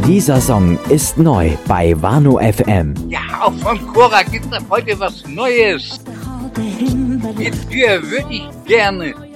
Dieser Song ist neu bei Wano FM. Ja, auch von Cora gibt es heute was Neues. Mit dir würde ich gerne